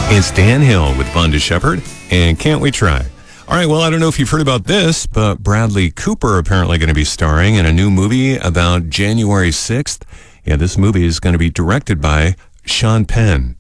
It's Dan Hill with Vonda Shepard, and Can't We Try? All right, well, I don't know if you've heard about this, but Bradley Cooper apparently going to be starring in a new movie about January 6th. Yeah, this movie is going to be directed by Sean Penn.